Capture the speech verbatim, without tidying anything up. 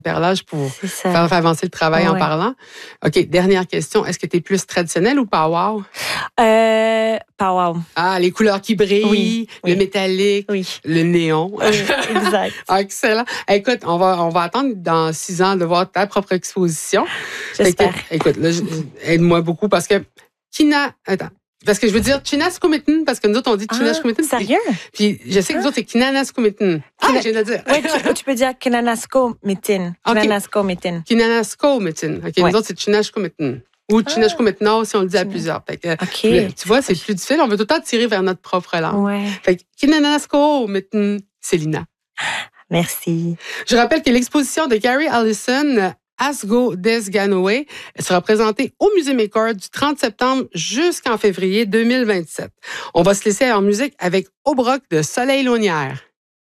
perlage pour C'est ça. faire avancer le travail en Ouais. parlant. OK, dernière question. Est-ce que tu es plus traditionnel ou pow-wow? Euh, Pow-wow. Ah, les couleurs qui brillent, Oui, le oui. métallique, Oui. le néon. Oui, exact. Excellent. Écoute, on va, on va attendre dans six ans de voir ta propre exposition. J'espère. Fait que, écoute, là, je- aide-moi beaucoup parce que Kina... Attends. Parce que je veux dire Chinaskumitin, parce que nous autres, on dit Ah, Chinaskumitin. sérieux? Puis, puis je sais que nous autres, c'est Kinanaskumitin. Ah, Kina- je viens de le dire. Oui, tu, tu peux dire Kinanasko Mitin. OK. Kinanasko Mitin. Kinanaskomitin. OK, Ouais. nous autres, c'est Chinaskumitin. Ou Chinaskumitno, si on le dit à plusieurs. Fait que, OK. tu vois, c'est plus difficile. On veut tout le temps tirer vers notre propre langue. Ouais. Fait que Kinanaskomitin, c'est Lina. Merci. Je rappelle que l'exposition de Gary Allison, Asgo Des Ganoway, sera présentée au Musée Maker du trente septembre jusqu'en février deux mille vingt-sept. On va se laisser en musique avec Au Broc de Soleil Launière.